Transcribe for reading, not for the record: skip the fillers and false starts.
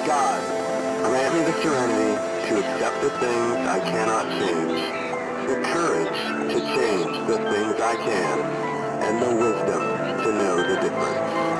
God, grant me the serenity to accept the things I cannot change, the courage to change the things I can, and the wisdom to know the difference.